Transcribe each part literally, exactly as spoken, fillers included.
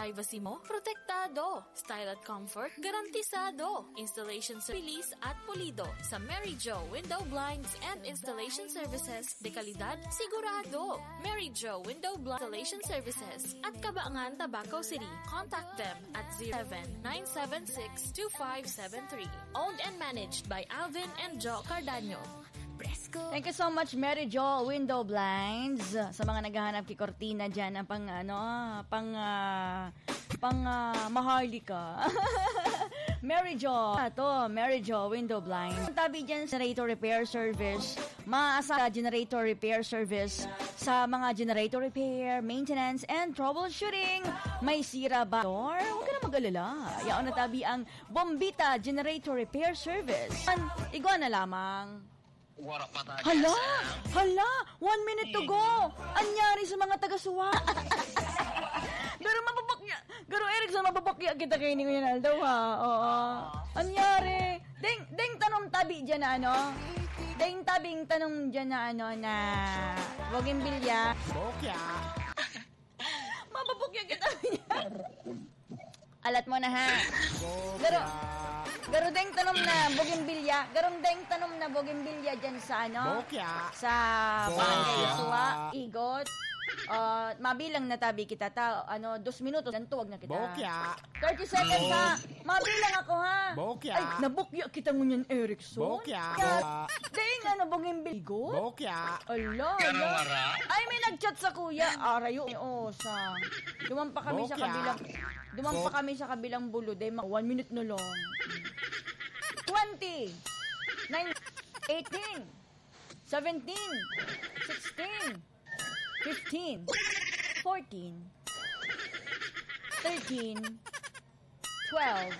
privacy mo, protektado. Style at comfort, garantisado. Installation service at pulido. Sa Mary Jo Window Blinds and Installation Services, dekalidad sigurado. Mary Jo Window Blind Installation Services at Cabangan, Tabaco City. Contact them at zero seven nine seven six two five seven three. Owned and managed by Alvin and Joe Cardaño. Thank you so much, Mary Jo Window Blinds. Sa mga naghahanap kay Cortina dyan, ang pang, ano, pang, uh, pang, uh, maharlika. Mary Jo. Ito, Mary Jo Window Blinds. Tabi dyan, generator repair service. Maasa generator repair service sa mga generator repair, maintenance, and troubleshooting. May sira ba? Or, huwag ka na mag-alala. Yaon na tabi ang Bombita Generator Repair Service. Igwa na lamang. Hala! Hala! One minute to go! Anyari sa mga taga-suwa? Garo mababakya! Garo Erickson, mababakya kita kayo ni Rinaldo, ha? Oo. Anyari? Deng, deng tanong tabi dyan na ano? Deng tabing tanong dyan na ano na... Bougainvillea. Bokya. Mababakya kita niya. Alat mo na, ha? Garo... Garo deng tanom na Bougainvillea. Garong deng tanom na Bougainvillea dyan sa ano? Bokya. Sa Barangay Suwa, Igot. Uh, mabilang na tabi kita ta. Ano, dos minutos. Nantuwag na kita. Bokya. thirty seconds ha. Mabilang ako ha. Bokya. Ay, nabukya kita ngunyan, Erickson. Bokya. Deng ano, Bougainvillea. Igot? Bokya. Ala, ala. Ay, may nag-chat sa kuya. Arayo. Oh, sa... Duman pa kami Bokya. Sa kabilang... Duman pa kami sa kabilang bulo. Day, one minute na lang. twenty, nine, eighteen, seventeen, sixteen, fifteen, fourteen, thirteen, twelve,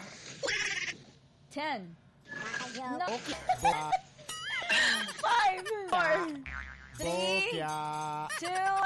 ten, no, five, four, three, two,